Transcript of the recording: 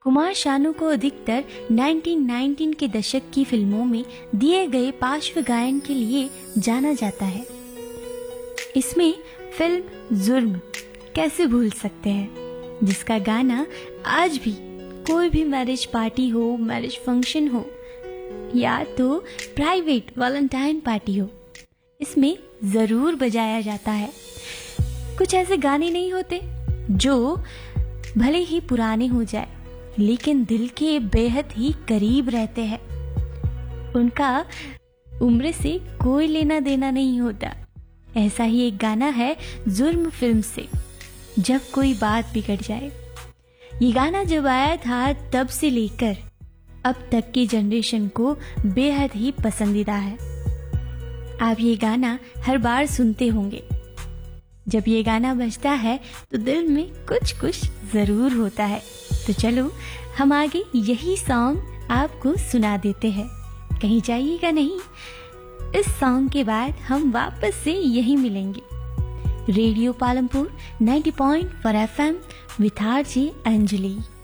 कुमार शानू को अधिकतर 1919 के दशक की फिल्मों में दिए गए पार्श्व गायन के लिए जाना जाता है। इसमें फिल्म जुर्म कैसे भूल सकते हैं, जिसका गाना आज भी कोई भी मैरिज पार्टी हो, मैरिज फंक्शन हो या तो प्राइवेट वैलेंटाइन पार्टी हो, इसमें जरूर बजाया जाता है। कुछ ऐसे गाने नहीं होते जो भले ही पुराने हो जाए लेकिन दिल के बेहद ही करीब रहते हैं। उनका उम्र से कोई लेना देना नहीं होता। ऐसा ही एक गाना है जुर्म फिल्म से, जब कोई बात बिगड़ जाए। ये गाना जब आया था तब से लेकर अब तक की जनरेशन को बेहद ही पसंदीदा है। आप ये गाना हर बार सुनते होंगे। जब ये गाना बजता है तो दिल में कुछ कुछ जरूर होता है। तो चलो हम आगे यही सॉन्ग आपको सुना देते हैं, कहीं जाइएगा नहीं। इस सॉन्ग के बाद हम वापस से यही मिलेंगे। Radio Palampur 90.4 FM with RJ Anjali.